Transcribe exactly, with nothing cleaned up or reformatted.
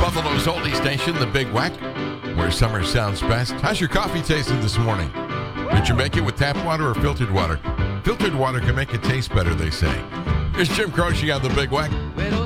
Buffalo's oldie station, The Big Whack, where summer sounds best. How's your coffee tasting this morning? Did you make it with tap water or filtered water? Filtered water can make it taste better, they say. Here's Jim Croce on The Big Whack.